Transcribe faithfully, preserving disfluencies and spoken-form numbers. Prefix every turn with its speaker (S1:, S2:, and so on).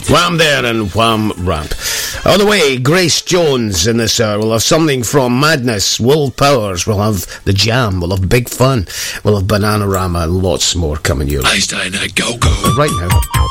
S1: Wham there and wham ramp. On the way, Grace Jones in this hour. We'll have something from Madness, Will Powers. We'll have The Jam. We'll have Big Fun. We'll have Bananarama and lots more coming your way.
S2: Einstein, go, go.
S1: Right now.